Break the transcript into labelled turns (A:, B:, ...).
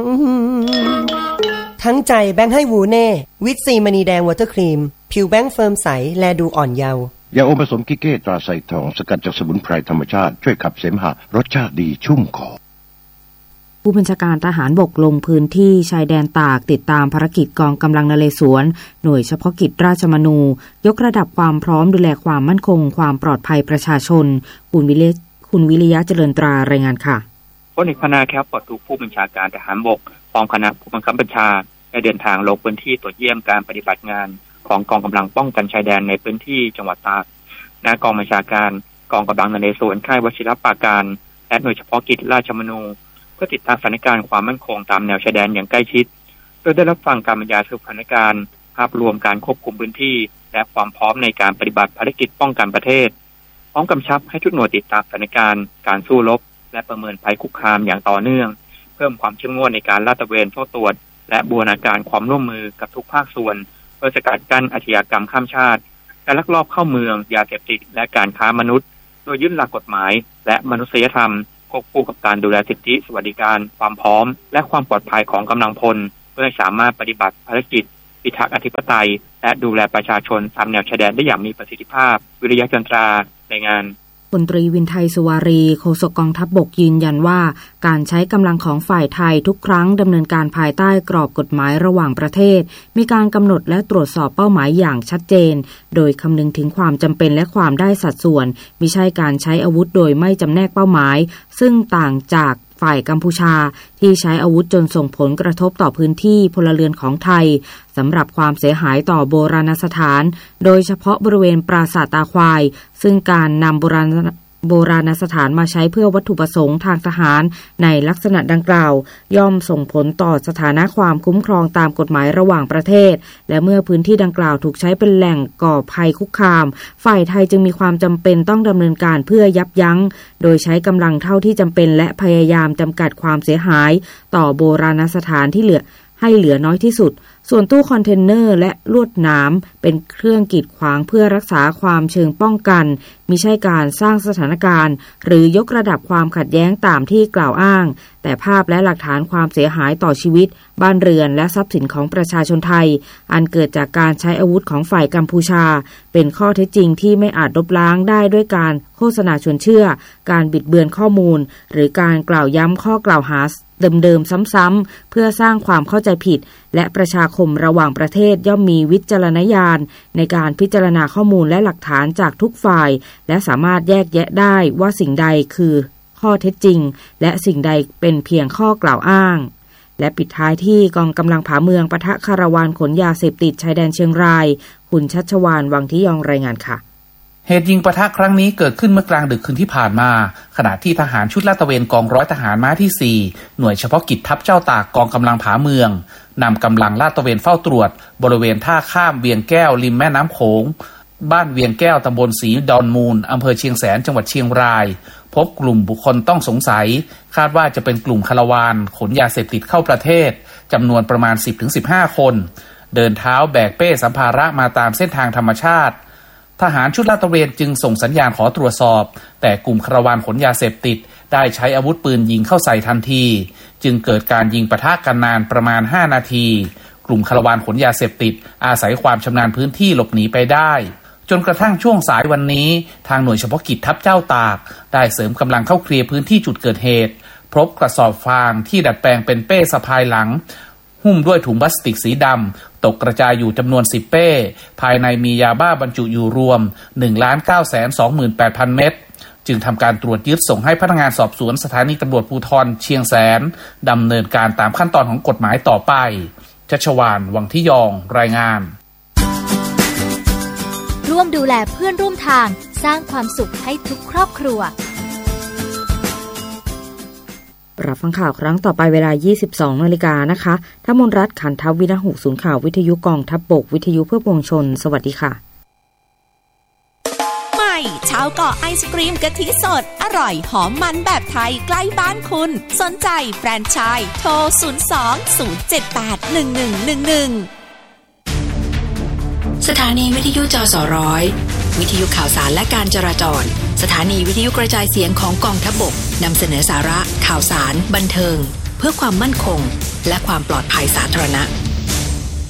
A: ทั้งใจแบงค์ให้วูเน่วิตซีมณีแดงวอเตอร์ครีมผิวแบงค์เฟิร์มใสแลดูอ่อนเยาว์
B: ยาอมผสมกิเก้ตราไซทองสกัดจากสมุนไพรธรรมชาติช่วยขับเสมหะรสชาติดีชุ่มคอ
C: ผู้บัญชาการทหารบกลงพื้นที่ชายแดนตากติดตามภารกิจกองกำลังนเรศวรหน่วยเฉพาะกิจราชมนูยกระดับความพร้อมดูแลความมั่นคงความปลอดภัยประชาชนคุณวิริยะเจริญตรารายงานค่ะ
D: พลเอกพนาแคปปอดทุกผู้บัญชาการทหารบกพร้อมคณะผู้บังคับบัญชาได้เดินทางลงพื้นที่ตรวจเยี่ยมการปฏิบัติงานของกองกำลังป้องกันชายแดนในพื้นที่จังหวัดตากณกองบัญชาการกองกำลังนเรศวรค่ายวชิรปราการและหน่วยเฉพาะกิจราชมนูเพื่อติดตามสถานการณ์ความมั่นคงตามแนวชายแดนอย่างใกล้ชิดโดยได้รับฟังการบรรยายสถานการณ์ภาพรวมการควบคุมพื้นที่และความพร้อมในการปฏิบัติภารกิจป้องกันประเทศพร้อมกำชับให้ทุกหน่วยติดตามสถานการณ์การสู้รบและประเมินภัยคุกคามอย่างต่อเนื่องเพิ่มความเข้มงวดในการลาดตระเวนเฝ้าตรวจและบูรณาการความร่วมมือกับทุกภาคส่วนเพื่อสกัดกั้นอาชญากรรมข้ามชาติการลักลอบเข้าเมืองยาเสพติดและการค้ามนุษย์โดยยึดหลักกฎหมายและมนุษยธรรมควบคู่กับการดูแลสิทธิสวัสดิการความพร้อมและความปลอดภัยของกำลังพลเพื่อสามารถปฏิบัติภารกิจพิทักษ์อธิปไตยและดูแลประชาชนตามแนวชายแดนได้อย่างมีประสิทธิภาพวิริยะจันทราในงาน
C: พลตรีวินไทยสุวารีโฆษกกองทัพบกยืนยันว่าการใช้กำลังของฝ่ายไทยทุกครั้งดำเนินการภายใต้กรอบกฎหมายระหว่างประเทศมีการกำหนดและตรวจสอบเป้าหมายอย่างชัดเจนโดยคำนึงถึงความจำเป็นและความได้สัดส่วนมิใช่การใช้อาวุธโดยไม่จำแนกเป้าหมายซึ่งต่างจากฝ่ายกัมพูชาที่ใช้อาวุธจนส่งผลกระทบต่อพื้นที่พลเรือนของไทยสำหรับความเสียหายต่อโบราณสถานโดยเฉพาะบริเวณปราสาทตาควายซึ่งการนำโบราณสถานมาใช้เพื่อวัตถุประสงค์ทางทหารในลักษณะดังกล่าวย่อมส่งผลต่อสถานะความคุ้มครองตามกฎหมายระหว่างประเทศและเมื่อพื้นที่ดังกล่าวถูกใช้เป็นแหล่งก่อภัยคุกคามฝ่ายไทยจึงมีความจำเป็นต้องดำเนินการเพื่อยับยั้งโดยใช้กำลังเท่าที่จำเป็นและพยายามจำกัดความเสียหายต่อโบราณสถานที่เหลือน้อยที่สุดส่วนตู้คอนเทนเนอร์และลวดหนามเป็นเครื่องกีดขวางเพื่อรักษาความเชิงป้องกันมิใช่การสร้างสถานการณ์หรือยกระดับความขัดแย้งตามที่กล่าวอ้างแต่ภาพและหลักฐานความเสียหายต่อชีวิตบ้านเรือนและทรัพย์สินของประชาชนไทยอันเกิดจากการใช้อาวุธของฝ่ายกัมพูชาเป็นข้อเท็จจริงที่ไม่อาจลบล้างได้ด้วยการโฆษณาชวนเชื่อการบิดเบือนข้อมูลหรือการกล่าวย้ำข้อกล่าวหาเดิมๆซ้ำๆเพื่อสร้างความเข้าใจผิดและประชาคมระหว่างประเทศย่อมมีวิจารณญาณในการพิจารณาข้อมูลและหลักฐานจากทุกฝ่ายและสามารถแยกแยะได้ว่าสิ่งใดคือข้อเท็จจริงและสิ่งใดเป็นเพียงข้อกล่าวอ้างและปิดท้ายที่กองกำลังผาเมืองปะทะคาราวานขนยาเสพติดชายแดนเชียงรายคุณชัชวาลวังทิยองรายงานค่ะ
E: เหตุยิงปะทะครั้งนี้เกิดขึ้นเมื่อกลางดึกคืนที่ผ่านมาขณะที่ทหารชุดลาดตระเวนกองร้อยทหารม้าที่4หน่วยเฉพาะกิจทัพเจ้าตากกองกำลังผาเมืองนำกำลังลาดตระเวนเฝ้าตรวจบริเวณท่าข้ามเวียงแก้วริมแม่น้ำโขงบ้านเวียงแก้วตำบลศรีดอนมูลอำเภอเชียงแสนจังหวัดเชียงรายพบกลุ่มบุคคลต้องสงสัยคาดว่าจะเป็นกลุ่มคาราวานขนยาเสพติดเข้าประเทศจำนวนประมาณ 10-15 คนเดินเท้าแบกเป้สัมภาระมาตามเส้นทางธรรมชาติทหารชุดลาดตระเวนจึงส่งสัญญาณขอตรวจสอบแต่กลุ่มคาราวานขนยาเสพติดได้ใช้อาวุธปืนยิงเข้าใส่ทันทีจึงเกิดการยิงปะทะกันนานประมาณ5นาทีกลุ่มคาราวานขนยาเสพติดอาศัยความชำนาญพื้นที่หลบหนีไปได้จนกระทั่งช่วงสายวันนี้ทางหน่วยเฉพาะกิจทัพเจ้าตากได้เสริมกำลังเข้าเคลียร์พื้นที่จุดเกิดเหตุพบกระสอบฟางที่ดัดแปลงเป็นเป้สะพายหลังหุ้มด้วยถุงพลาสติกสีดำตกกระจายอยู่จำนวน10เป้ภายในมียาบ้าบรรจุอยู่รวม 1,928,000 เม็ดจึงทำการตรวจยึดส่งให้พนักงานสอบสวนสถานีตำรวจภูธรเชียงแสนดำเนินการตามขั้นตอนของกฎหมายต่อไปชัชวาลวังทิยองรายงาน
F: ร่วมดูแลเพื่อนร่วมทางสร้างความสุขให้ทุกครอบครัว
C: รับฟังข่าวครั้งต่อไปเวลา 22 นาฬิกานะคะถ้ามนรัตน์ขันทวินหุศูนย์ข่าววิทยุกองทัพบกวิทยุเพื่อปวงชนสวัสดีค่ะ
G: ใหม่ชาวเกาะไอศกรีมกะทิสดอร่อยหอมมันแบบไทยใกล้บ้านคุณสนใจแฟรนไชส์โทร 02-078-1111
H: สถานีวิทยุจสร้อยวิทยุข่าวสารและการจราจรสถานีวิทยุกระจายเสียงของกองทัพบกนำเสนอสาระข่าวสารบันเทิงเพื่อความมั่นคงและความปลอดภัยสาธารณะ